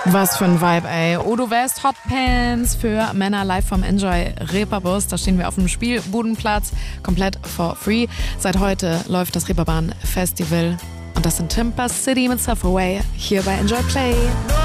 Was für ein Vibe, ey. Odo West, Hotpants für Männer live vom Enjoy Reeperbus. Da stehen wir auf dem Spielbudenplatz, komplett for free. Seit heute läuft das Reeperbahn Festival. Und das in Timber City mit Surfaway hier bei Enjoy Play.